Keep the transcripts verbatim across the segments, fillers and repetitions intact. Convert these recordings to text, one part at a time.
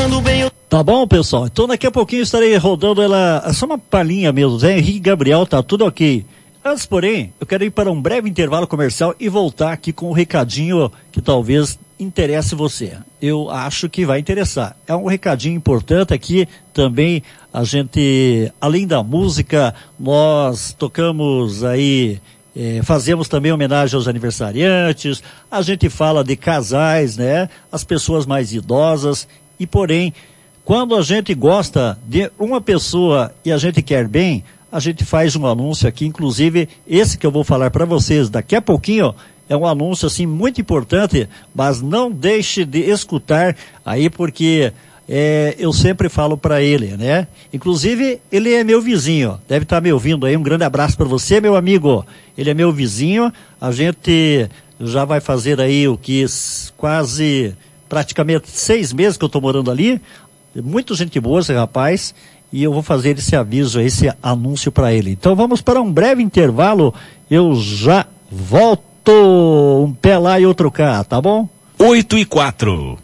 fazendo bem o... Tá bom, pessoal? Então daqui a pouquinho estarei rodando ela, só uma palhinha mesmo, Zé Henrique Gabriel, tá tudo ok. Antes, porém, eu quero ir para um breve intervalo comercial e voltar aqui com um recadinho que talvez interesse você. Eu acho que vai interessar. É um recadinho importante aqui também. A gente, além da música, nós tocamos aí, eh, fazemos também homenagem aos aniversariantes, a gente fala de casais, né? As pessoas mais idosas e, porém, quando a gente gosta de uma pessoa e a gente quer bem, a gente faz um anúncio aqui, inclusive esse que eu vou falar para vocês daqui a pouquinho, é um anúncio assim muito importante, mas não deixe de escutar aí porque é, eu sempre falo para ele, né? Inclusive ele é meu vizinho, deve estar me ouvindo aí, um grande abraço para você, meu amigo. Ele é meu vizinho, a gente já vai fazer aí o que quase praticamente seis meses que eu estou morando ali, muito gente boa esse rapaz. E eu vou fazer esse aviso, esse anúncio para ele. Então vamos para um breve intervalo. Eu já volto. Um pé lá e outro cá, tá bom? oito e quatro.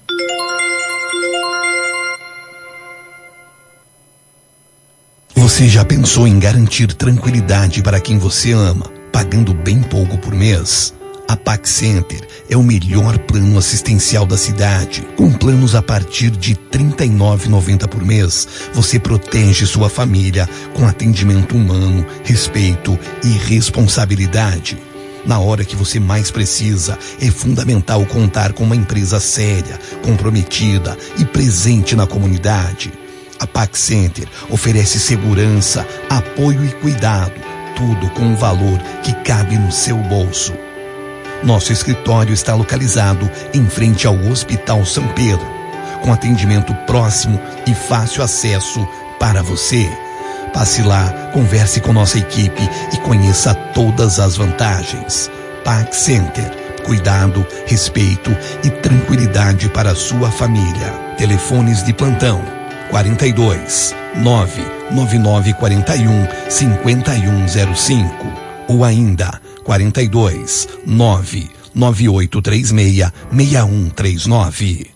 Você já pensou em garantir tranquilidade para quem você ama, pagando bem pouco por mês? A Pax Center é o melhor plano assistencial da cidade. Com planos a partir de trinta e nove reais e noventa centavos por mês, você protege sua família com atendimento humano, respeito e responsabilidade. Na hora que você mais precisa, é fundamental contar com uma empresa séria, comprometida e presente na comunidade. A Pax Center oferece segurança, apoio e cuidado, tudo com um valor que cabe no seu bolso. Nosso escritório está localizado em frente ao Hospital São Pedro, com atendimento próximo e fácil acesso para você. Passe lá, converse com nossa equipe e conheça todas as vantagens. Pax Center, cuidado, respeito e tranquilidade para a sua família. Telefones de plantão quarenta e dois, nove nove nove quatro um, cinco um zero cinco ou ainda quarenta e dois, nove nove oito três seis, seis um três nove.